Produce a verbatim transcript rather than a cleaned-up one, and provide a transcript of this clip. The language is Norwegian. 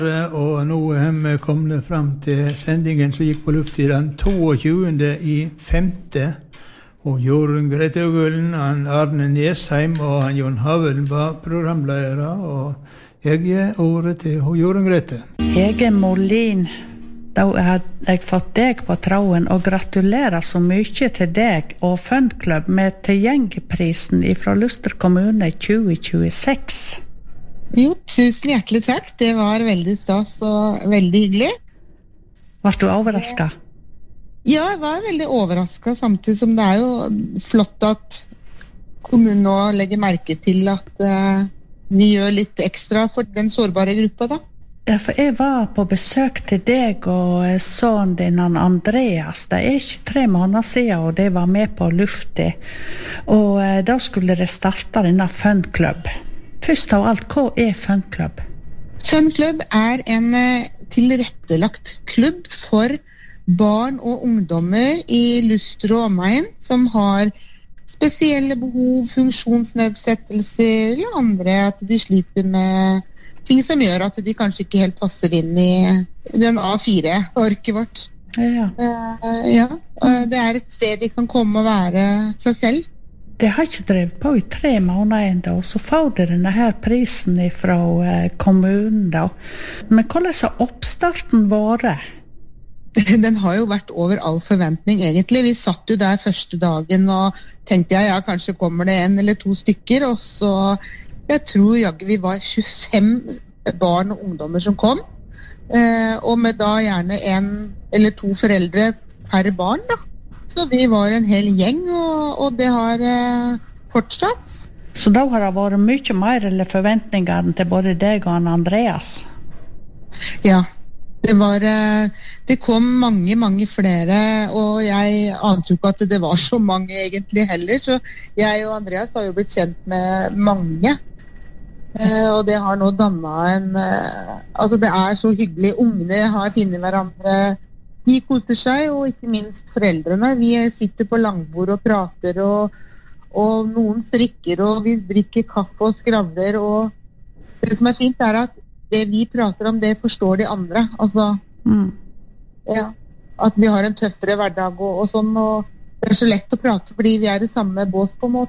Og nå har vi kommet frem til sendingen som gikk på luft i den toogtjugende i femte. Og Jorunn Grete Øgullen, han Arne Nesheim og han Jon Havelen var programledere. Og jeg gir ordet til Jorunn Grete. Hege Molin, da har jeg fått deg på trauen og gratulerer så mye til deg og Funklubb med tilgjengeprisen fra Luster kommune tjue tjueseks. Jo, tusen hjertelig takk. Det var veldig stas og veldig hyggelig. Var du overrasket? Ja, jeg var veldig overrasket, samtidig som det er jo flott at kommunen nå legger merke til at uh, vi gjør litt ekstra for den sårbare gruppa da. Ja, for jeg var på besøk til deg og sønnen din, Andreas. Det er ikke tre måneder siden, og de var med på lufta. Og uh, da skulle det starte denne Funklubb. Først av alt, hva er Funklubb? Funklubb er en uh, tilrettelagt klubb for barn og ungdommer i Luster og omegn som har spesielle behov, funksjonsnedsettelser eller andre, at de sliter med ting som gjør at de kanskje ikke helt passer inn i den A fire-orket vårt. Ja. Uh, ja, uh, det er et sted de kan komme og være seg selv. Det har ikke drevet på i tre måneder enda, og så får de denne her prisen fra uh, kommunen da. Men hvordan har oppstarten vært? Den har jo vært over all forventning egentlig. Vi satt jo der første dagen og tenkte jeg, ja, kanskje kommer det en eller to stykker, og så, jeg tror jaggu vi var tjuefem barn og ungdommer som kom, eh, og med da gjerne en eller to foreldre per barn da. Så vi var en hel gjeng, og, og det har eh, fortsatt. Så da har det vært mye mer eller forventninger til både deg og Andreas? Ja. Det var, det kom mange, mange flere, og jeg ante jo ikke at det var så mange egentlig heller, så jeg og Andreas har jo blitt kjent med mange, og det har nå dannet en, altså det er så hyggelig, ungene har finnet hverandre, de koser seg, og ikke minst foreldrene, vi sitter på langbord og prater, og, og noen strikker, og vi drikker kaffe og skravler, og det som er fint er at det vi prater om, det forstår de andre. Altså, mm. ja, at vi har en tøffere hverdag og, og sånn, og det er så lett å prate fordi vi er i samme bås på en måte.